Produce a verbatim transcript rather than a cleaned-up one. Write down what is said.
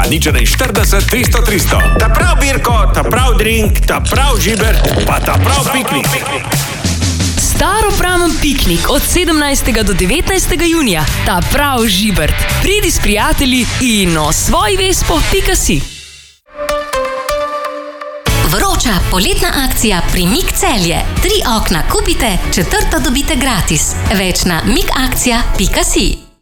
na nič štirideset, tristo, tristo. Ta prav birko, ta prav drink, ta prav žibert, pa ta prav piknik. Staropramen piknik od sedemnajstega do devetnajstega junija. Ta prav žibert. Pridi s prijatelji in osvoji vespo pika si. Vroča poletna akcija pri Mik Celje. Tri okna kupite, četrto dobite gratis. Več na mikakcija pika si.